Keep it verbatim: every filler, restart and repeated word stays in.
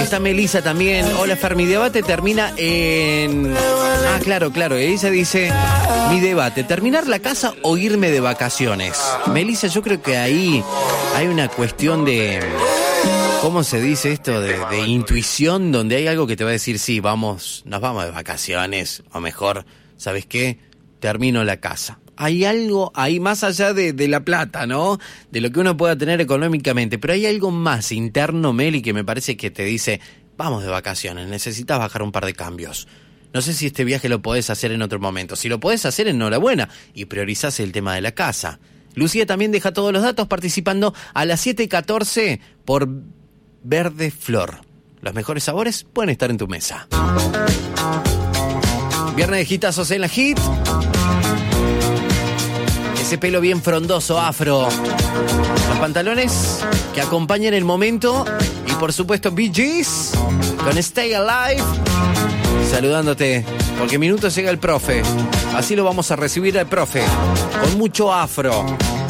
Está Melissa también. Hola, Fer, mi debate termina en... Ah, claro, claro. Elisa dice, mi debate, ¿terminar la casa o irme de vacaciones? Melissa, yo creo que ahí hay una cuestión de... ¿Cómo se dice esto? De, de intuición, donde hay algo que te va a decir, sí, vamos, nos vamos de vacaciones. O mejor, ¿sabes qué? Termino la casa. Hay algo ahí más allá de, de la plata, ¿no? De lo que uno pueda tener económicamente. Pero hay algo más interno, Meli, que me parece que te dice, vamos de vacaciones, necesitas bajar un par de cambios. No sé si este viaje lo podés hacer en otro momento. Si lo podés hacer, enhorabuena. Y priorizás el tema de la casa. Lucía también deja todos los datos participando a las siete y catorce por Verde Flor. Los mejores sabores pueden estar en tu mesa. Viernes de hitazos en la hit. Ese pelo bien frondoso, afro. Los pantalones que acompañan el momento. Y por supuesto Bee Gees con Stay Alive. Saludándote, porque minutos llega el profe. Así lo vamos a recibir al profe. Con mucho afro.